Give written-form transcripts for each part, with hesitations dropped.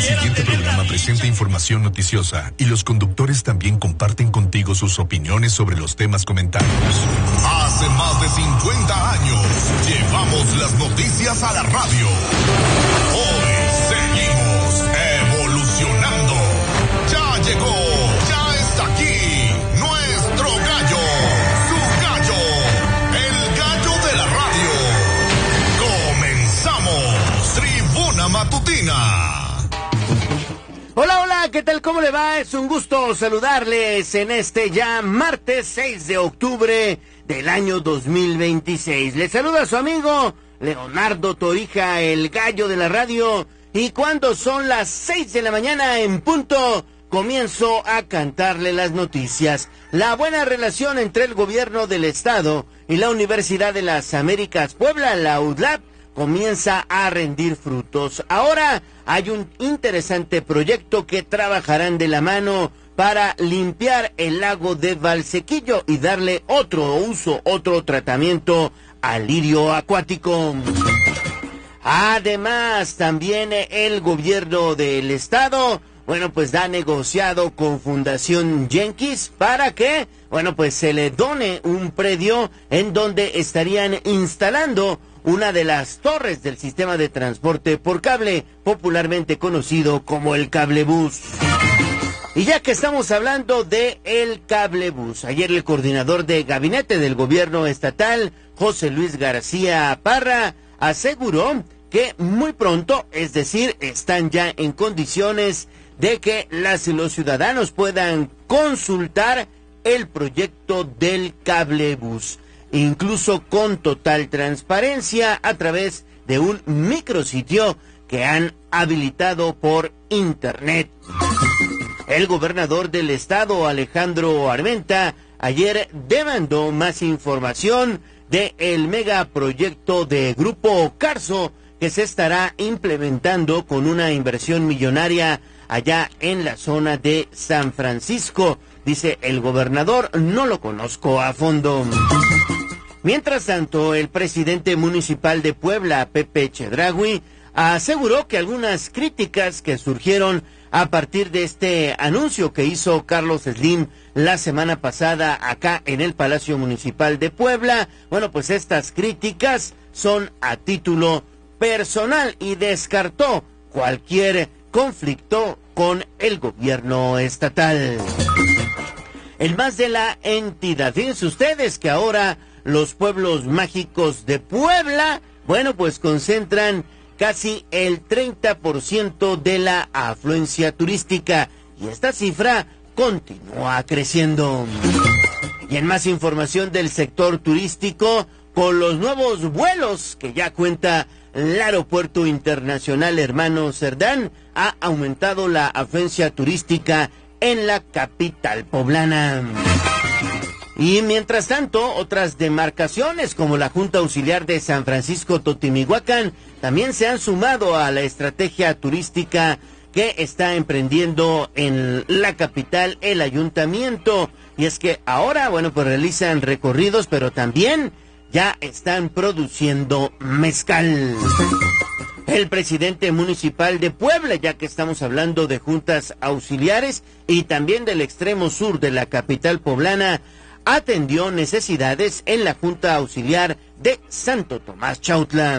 siguiente programa presenta información noticiosa y los conductores también comparten contigo sus opiniones sobre los temas comentados. Hace más de 50 años llevamos las noticias a la radio. Hoy seguimos evolucionando. Ya llegó, ya está aquí nuestro gallo, su gallo, el gallo de la radio. Comenzamos Tribuna Matutina. Hola, hola, ¿qué tal? ¿Cómo le va? Es un gusto saludarles en este ya martes 6 de octubre del año 2026. Les saluda su amigo Leonardo Torija, el gallo de la radio. Y cuando son las 6 de la mañana en punto, comienzo a cantarle las noticias. La buena relación entre el gobierno del estado y la Universidad de las Américas Puebla, la UDLAP, comienza a rendir frutos. Ahora hay un interesante proyecto que trabajarán de la mano para limpiar el lago de Valsequillo y darle otro uso, otro tratamiento al lirio acuático. Además, también el gobierno del estado, pues ha negociado con Fundación Jenkins para que, se le done un predio en donde estarían instalando una de las torres del sistema de transporte por cable, popularmente conocido como el cablebús. Y ya que estamos hablando de el cablebús, ayer el coordinador de gabinete del gobierno estatal, José Luis García Parra, aseguró que muy pronto, es decir, están ya en condiciones de que las y los ciudadanos puedan consultar el proyecto del cablebús, incluso con total transparencia a través de un micrositio que han habilitado por internet. El gobernador del estado, Alejandro Armenta, ayer demandó más información del megaproyecto de Grupo Carso que se estará implementando con una inversión millonaria allá en la zona de San Francisco. Dice el gobernador, no lo conozco a fondo. Mientras tanto, el presidente municipal de Puebla, Pepe Chedraui, aseguró que algunas críticas que surgieron a partir de este anuncio que hizo Carlos Slim la semana pasada acá en el Palacio Municipal de Puebla, estas críticas son a título personal y descartó cualquier conflicto con el gobierno estatal. El más de la entidad, fíjense ustedes que ahora los pueblos mágicos de Puebla, concentran casi el 30% de la afluencia turística y esta cifra continúa creciendo. Y en más información del sector turístico, con los nuevos vuelos que ya cuenta el Aeropuerto Internacional Hermano Cerdán, ha aumentado la afluencia turística en la capital poblana. Y mientras tanto, otras demarcaciones como la Junta Auxiliar de San Francisco Totimihuacán también se han sumado a la estrategia turística que está emprendiendo en la capital el ayuntamiento. Y es que ahora, realizan recorridos, pero también ya están produciendo mezcal. El presidente municipal de Puebla, ya que estamos hablando de juntas auxiliares y también del extremo sur de la capital poblana, atendió necesidades en la Junta Auxiliar de Santo Tomás Chautla.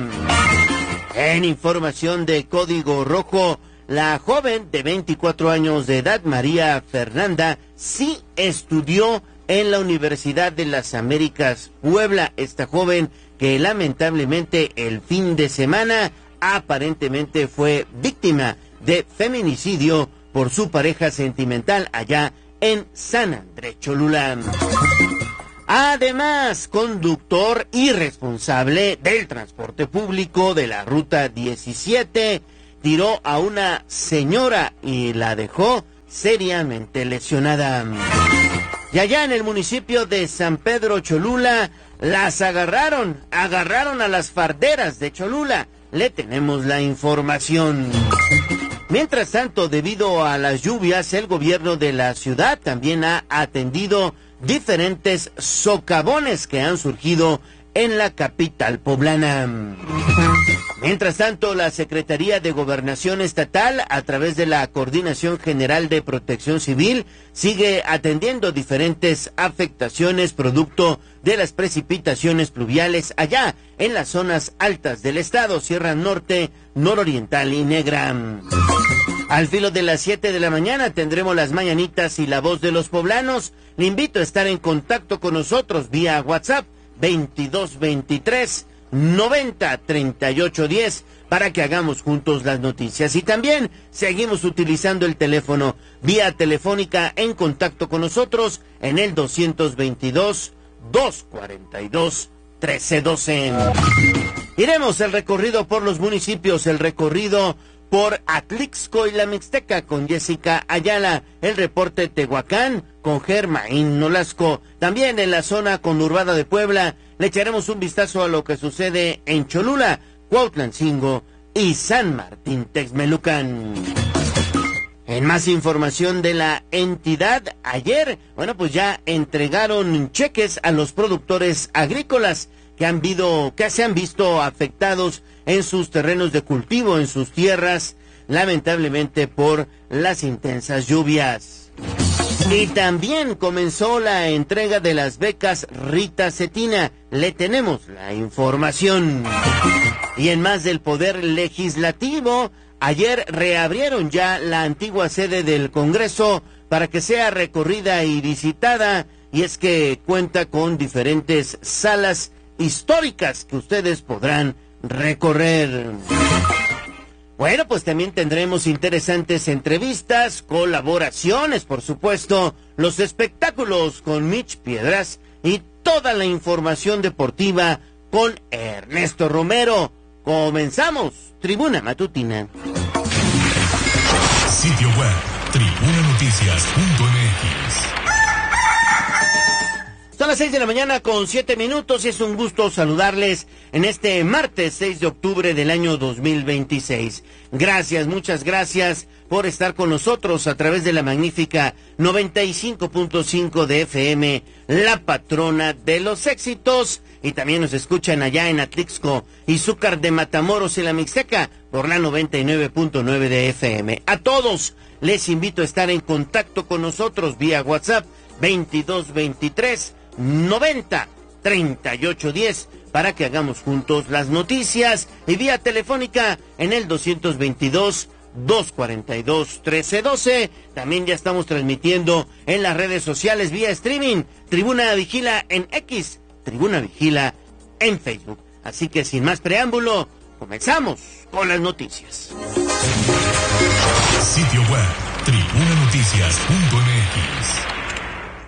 En información de Código Rojo, la joven de 24 años de edad, María Fernanda, sí estudió en la Universidad de las Américas Puebla. Esta joven que lamentablemente el fin de semana aparentemente fue víctima de feminicidio por su pareja sentimental allá en San Andrés Cholula. Además, conductor irresponsable del transporte público de la Ruta 17 tiró a una señora y la dejó seriamente lesionada. Y allá en el municipio de San Pedro Cholula, las agarraron a las farderas de Cholula. Le tenemos la información. Mientras tanto, debido a las lluvias, el gobierno de la ciudad también ha atendido diferentes socavones que han surgido en la capital poblana. Mientras tanto, la Secretaría de Gobernación Estatal, a través de la Coordinación General de Protección Civil, sigue atendiendo diferentes afectaciones producto de las precipitaciones pluviales allá en las zonas altas del estado, Sierra Norte, Nororiental y Negra. Al filo de las 7 de la mañana tendremos las mañanitas y la voz de los poblanos. Le invito a estar en contacto con nosotros vía WhatsApp 2223-903810 para que hagamos juntos las noticias. Y también seguimos utilizando el teléfono vía telefónica en contacto con nosotros en el 222-242-1312. Iremos el recorrido por los municipios, el recorrido por Atlixco y la Mixteca con Jessica Ayala, el reporte Tehuacán con Germaín Nolasco. También en la zona conurbada de Puebla le echaremos un vistazo a lo que sucede en Cholula, Cuautlancingo y San Martín Texmelucan. En más información de la entidad, ayer, pues ya entregaron cheques a los productores agrícolas que se han visto afectados en sus terrenos de cultivo, en sus tierras, lamentablemente por las intensas lluvias. Y también comenzó la entrega de las becas Rita Cetina. Le tenemos la información. Y en más del Poder Legislativo, ayer reabrieron ya la antigua sede del Congreso para que sea recorrida y visitada, y es que cuenta con diferentes salas históricas que ustedes podrán recorrer. Bueno, pues también tendremos interesantes entrevistas, colaboraciones, por supuesto, los espectáculos con Mitch Piedras y toda la información deportiva con Ernesto Romero. Comenzamos, Tribuna Matutina. Sitio web, tribunanoticias.mx. Son las 6 de la mañana con 7 minutos y es un gusto saludarles en este martes 6 de octubre del año 2026. Gracias, muchas gracias por estar con nosotros a través de la magnífica 95.5 de FM, la patrona de los éxitos. Y también nos escuchan allá en Atlixco, Izúcar de Matamoros y la Mixteca por la 99.9 de FM. A todos les invito a estar en contacto con nosotros vía WhatsApp 2223-903810 para que hagamos juntos las noticias, y vía telefónica en el 222-242-1312. También ya estamos transmitiendo en las redes sociales vía streaming, Tribuna Vigila en X, Tribuna Vigila en Facebook. Así que sin más preámbulo, comenzamos con las noticias. Sitio web, tribunanoticias.mx.